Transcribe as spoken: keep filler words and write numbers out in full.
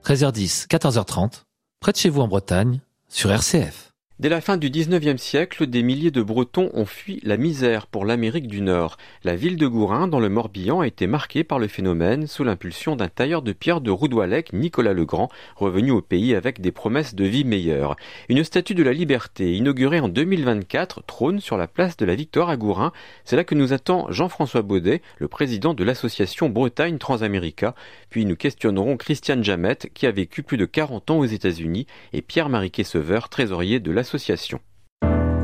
treize heures dix, quatorze heures trente, près de chez vous en Bretagne, sur R C F. Dès la fin du dix-neuvième siècle, des milliers de Bretons ont fui la misère pour l'Amérique du Nord. La ville de Gourin, dans le Morbihan, a été marquée par le phénomène sous l'impulsion d'un tailleur de pierre de Roudouallec, Nicolas Legrand, revenu au pays avec des promesses de vie meilleures. Une statue de la liberté, inaugurée en deux mille vingt-quatre, trône sur la place de la Victoire à Gourin. C'est là que nous attend Jean-François Baudet, le président de l'association Bretagne Transamerica. Puis nous questionnerons Christiane Jamette, qui a vécu plus de quarante ans aux États-Unis, et Pierre-Marie Sauveur, trésorier de l'association.